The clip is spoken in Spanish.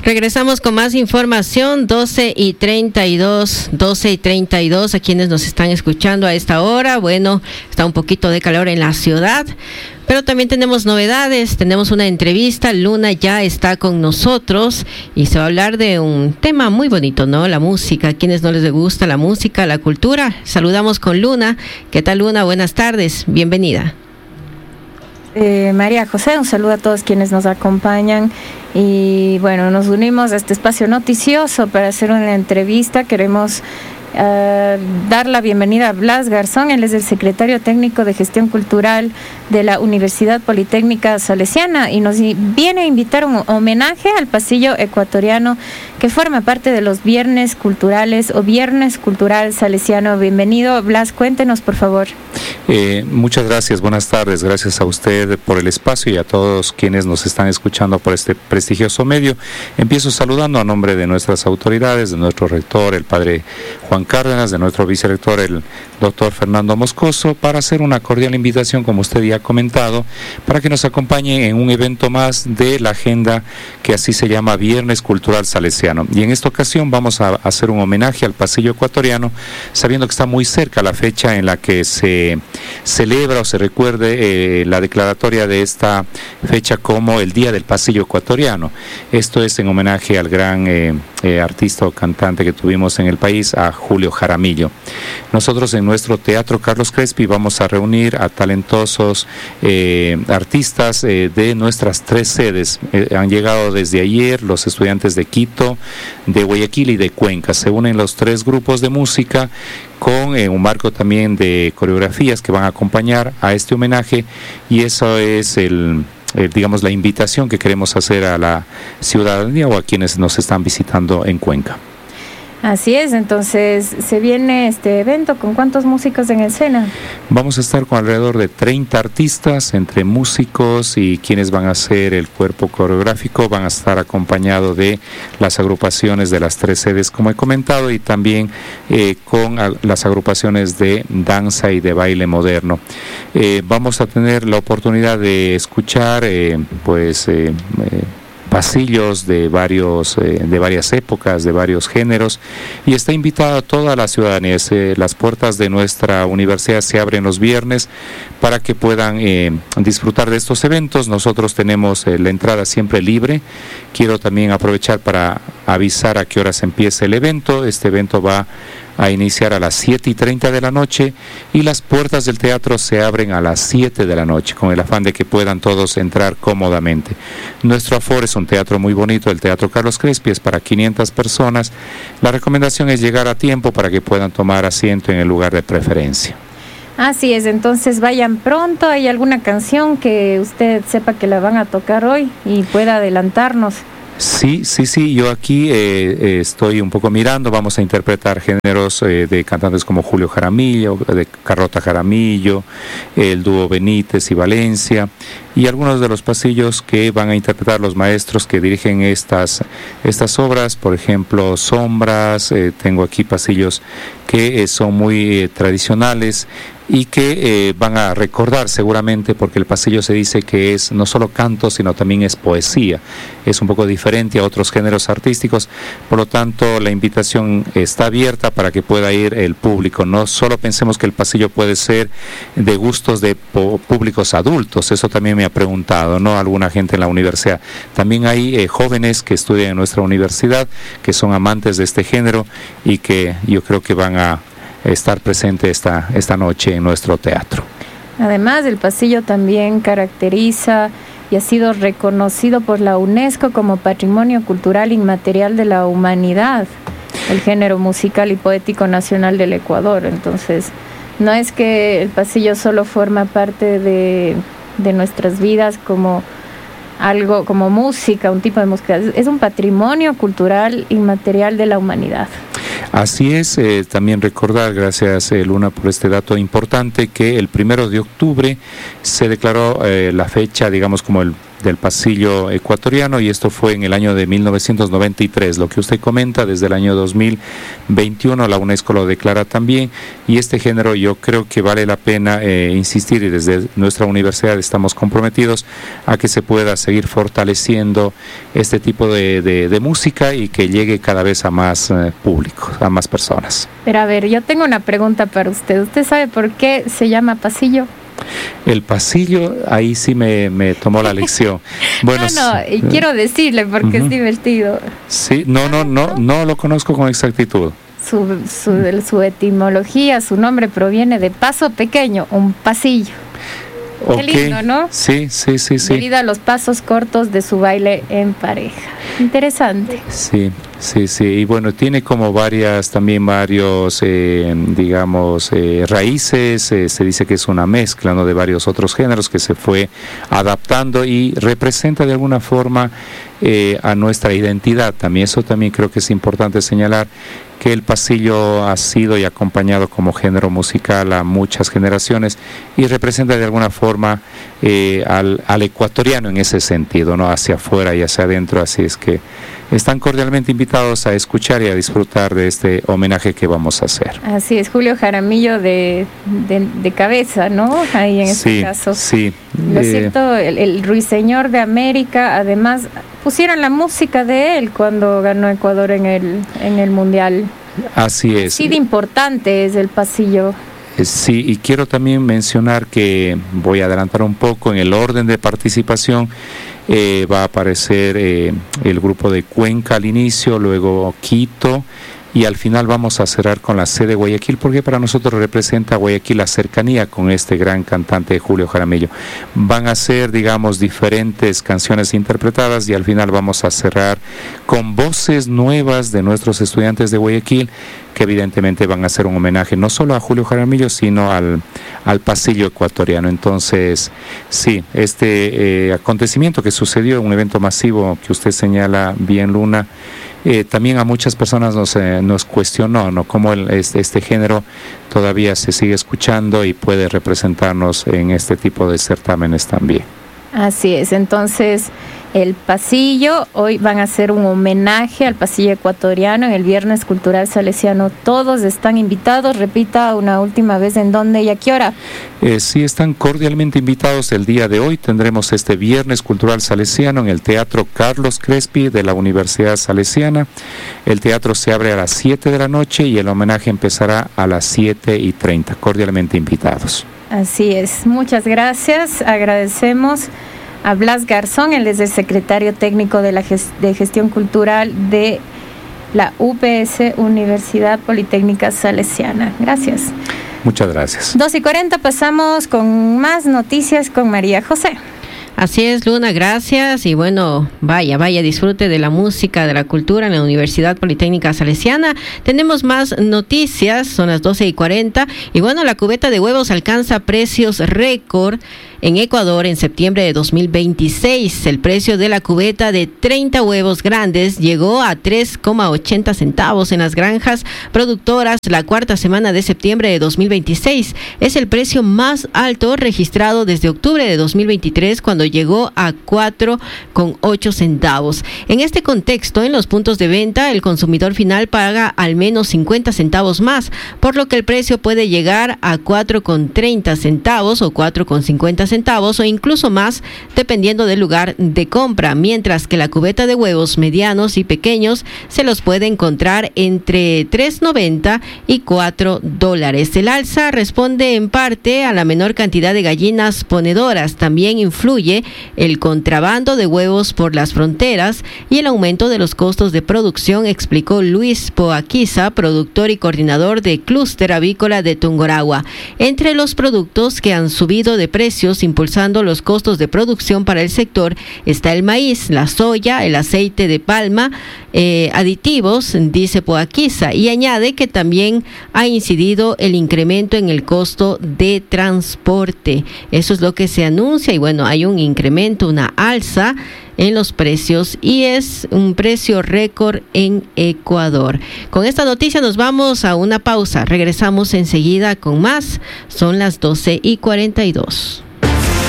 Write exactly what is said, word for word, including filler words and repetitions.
Regresamos con más información, doce y treinta y dos, doce y treinta y dos, a quienes nos están escuchando a esta hora. Bueno, está un poquito de calor en la ciudad, pero también tenemos novedades, tenemos una entrevista. Luna ya está con nosotros y se va a hablar de un tema muy bonito, ¿no? La música, a quienes no les gusta la música, la cultura. Saludamos con Luna. ¿Qué tal, Luna? Buenas tardes, bienvenida. Eh, María José, un saludo a todos quienes nos acompañan y bueno, nos unimos a este espacio noticioso para hacer una entrevista. Queremos uh, dar la bienvenida a Blas Garzón. Él es el secretario técnico de gestión cultural de la Universidad Politécnica Salesiana y nos viene a invitar un homenaje al pasillo ecuatoriano que forma parte de los Viernes Culturales o Viernes Cultural Salesiano. Bienvenido, Blas, cuéntenos por favor. Eh, muchas gracias, buenas tardes, gracias a usted por el espacio y a todos quienes nos están escuchando por este prestigioso medio. Empiezo saludando a nombre de nuestras autoridades, de nuestro rector, el padre Juan Cárdenas, de nuestro vicerrector, el doctor Fernando Moscoso, para hacer una cordial invitación, como usted ya ha comentado, para que nos acompañe en un evento más de la agenda que así se llama Viernes Cultural Salesiano. Y en esta ocasión vamos a hacer un homenaje al pasillo ecuatoriano, sabiendo que está muy cerca la fecha en la que se celebra o se recuerde eh, la declaratoria de esta fecha como el Día del Pasillo Ecuatoriano. Esto es en homenaje al gran eh, eh, artista o cantante que tuvimos en el país, a Julio Jaramillo. Nosotros en nuestro Teatro Carlos Crespi vamos a reunir a talentosos eh, artistas eh, de nuestras tres sedes. Eh, han llegado desde ayer los estudiantes de Quito, de Guayaquil y de Cuenca. Se unen los tres grupos de música con eh, un marco también de coreografías que van a acompañar a este homenaje, y eso es el, el digamos la invitación que queremos hacer a la ciudadanía o a quienes nos están visitando en Cuenca. Así es, entonces se viene este evento. ¿Con cuántos músicos en escena? Vamos a estar con alrededor de treinta artistas, entre músicos y quienes van a hacer el cuerpo coreográfico. Van a estar acompañados de las agrupaciones de las tres sedes, como he comentado, y también eh, con a, las agrupaciones de danza y de baile moderno. Eh, vamos a tener la oportunidad de escuchar eh, pues eh, eh, pasillos de varios eh, de varias épocas, de varios géneros, y está invitada toda la ciudadanía. Eh, las puertas de nuestra universidad se abren los viernes para que puedan eh, disfrutar de estos eventos. Nosotros tenemos eh, la entrada siempre libre. Quiero también aprovechar para avisar a qué horas empieza el evento. Este evento va a iniciar a las siete y treinta de la noche y las puertas del teatro se abren a las siete de la noche, con el afán de que puedan todos entrar cómodamente. Nuestro aforo es un teatro muy bonito, el Teatro Carlos Crespi, es para quinientas personas. La recomendación es llegar a tiempo para que puedan tomar asiento en el lugar de preferencia. Así es, entonces vayan pronto. ¿Hay alguna canción que usted sepa que la van a tocar hoy y pueda adelantarnos? Sí, sí, sí, yo aquí eh, eh, estoy un poco mirando. Vamos a interpretar géneros eh, de cantantes como Julio Jaramillo, de Carlota Jaramillo, el dúo Benítez y Valencia, y algunos de los pasillos que van a interpretar los maestros que dirigen estas, estas obras. Por ejemplo, Sombras, eh, tengo aquí pasillos que eh, son muy eh, tradicionales y que eh, van a recordar seguramente, porque el pasillo se dice que es no solo canto, sino también es poesía. Es un poco diferente a otros géneros artísticos, por lo tanto la invitación está abierta para que pueda ir el público. No solo pensemos que el pasillo puede ser de gustos de públicos adultos, eso también me ha preguntado, ¿no?, alguna gente en la universidad. También hay eh, jóvenes que estudian en nuestra universidad, que son amantes de este género y que yo creo que van a estar presente esta, esta noche en nuestro teatro. Además, el pasillo también caracteriza y ha sido reconocido por la UNESCO como Patrimonio Cultural Inmaterial de la Humanidad, el género musical y poético nacional del Ecuador. Entonces, no es que el pasillo solo forma parte de, de nuestras vidas como algo, como música, un tipo de música, es un patrimonio cultural inmaterial de la humanidad. Así es, eh, también recordar, gracias eh, Luna por este dato importante, que el primero de octubre se declaró eh, la fecha, digamos, como el del pasillo ecuatoriano, y esto fue en el año de mil novecientos noventa y tres. Lo que usted comenta, desde el año dos mil veintiuno la UNESCO lo declara también, y este género yo creo que vale la pena eh, insistir, y desde nuestra universidad estamos comprometidos a que se pueda seguir fortaleciendo este tipo de, de, de música y que llegue cada vez a más eh, público, a más personas. Pero a ver, yo tengo una pregunta para usted. ¿Usted sabe por qué se llama pasillo? El pasillo, ahí sí me, me tomó la lección. Bueno, no, no, y uh, quiero decirle porque uh-huh. es divertido. Sí, no, no, no, no lo conozco con exactitud. Su, su, su etimología, su nombre proviene de paso pequeño, un pasillo. Okay. Qué lindo, ¿no? Sí, sí, sí, sí. Debido a los pasos cortos de su baile en pareja. Interesante. Sí, sí, sí. Y bueno, tiene como varias, también varios, eh, digamos, eh, raíces. Eh, se dice que es una mezcla, ¿no?, de varios otros géneros que se fue adaptando y representa de alguna forma eh, a nuestra identidad. También eso también creo que es importante señalar, que el pasillo ha sido y acompañado como género musical a muchas generaciones y representa de alguna forma eh, al, al ecuatoriano en ese sentido, ¿no?, hacia afuera y hacia adentro. Así es que están cordialmente invitados a escuchar y a disfrutar de este homenaje que vamos a hacer. Así es, Julio Jaramillo de, de, de cabeza, ¿no? Ahí en sí, este caso. Sí, Lo eh, cierto, el, el ruiseñor de América, además pusieron la música de él cuando ganó Ecuador en el, en el Mundial. Así es. Sí, de importante es el pasillo. Sí, y quiero también mencionar que voy a adelantar un poco en el orden de participación. Eh, va a aparecer eh, el grupo de Cuenca al inicio, luego Quito, y al final vamos a cerrar con la sede de Guayaquil, porque para nosotros representa Guayaquil la cercanía con este gran cantante Julio Jaramillo. Van a ser, digamos, diferentes canciones interpretadas, y al final vamos a cerrar con voces nuevas de nuestros estudiantes de Guayaquil, que evidentemente van a hacer un homenaje no solo a Julio Jaramillo, sino al, al pasillo ecuatoriano. Entonces, sí, este eh, acontecimiento que sucedió, un evento masivo que usted señala bien, Luna, Eh, también a muchas personas nos, eh, nos cuestionó, ¿no?, cómo el, este, este género todavía se sigue escuchando y puede representarnos en este tipo de certámenes también. Así es, entonces el pasillo, hoy van a hacer un homenaje al pasillo ecuatoriano en el Viernes Cultural Salesiano. Todos están invitados. Repita una última vez en dónde y a qué hora. Eh, sí, están cordialmente invitados el día de hoy. Tendremos este Viernes Cultural Salesiano en el Teatro Carlos Crespi de la Universidad Salesiana. El teatro se abre a las siete de la noche y el homenaje empezará a las siete y treinta. Cordialmente invitados. Así es, muchas gracias. Agradecemos a Blas Garzón, él es el secretario técnico de la gest- de gestión cultural de la U P S, Universidad Politécnica Salesiana. Gracias. Muchas gracias. dos y cuarenta, pasamos con más noticias con María José. Así es, Luna, gracias. Y bueno, vaya, vaya, disfrute de la música, de la cultura en la Universidad Politécnica Salesiana. Tenemos más noticias, son las doce y cuarenta. Y bueno, la cubeta de huevos alcanza precios récord en Ecuador en septiembre de dos mil veintiséis. El precio de la cubeta de treinta huevos grandes llegó a tres coma ochenta centavos en las granjas productoras la cuarta semana de septiembre de dos mil veintiséis. Es el precio más alto registrado desde octubre de dos mil veintitrés, cuando llegó a cuatro coma ocho centavos. En este contexto, en los puntos de venta, el consumidor final paga al menos cincuenta centavos más, por lo que el precio puede llegar a cuatro coma treinta centavos o cuatro coma cincuenta centavos o incluso más, dependiendo del lugar de compra, mientras que la cubeta de huevos medianos y pequeños se los puede encontrar entre tres noventa y cuatro dólares. El alza responde en parte a la menor cantidad de gallinas ponedoras. También influye el contrabando de huevos por las fronteras y el aumento de los costos de producción, explicó Luis Poaquiza, productor y coordinador de Clúster Avícola de Tungurahua. Entre los productos que han subido de precios, impulsando los costos de producción para el sector, está el maíz, la soya, el aceite de palma, eh, aditivos, dice Poaquiza, y añade que también ha incidido el incremento en el costo de transporte. Eso es lo que se anuncia, y bueno, hay un incremento, una alza en los precios, y es un precio récord en Ecuador. Con esta noticia nos vamos a una pausa. Regresamos enseguida con más. Son las doce y cuarenta y dos.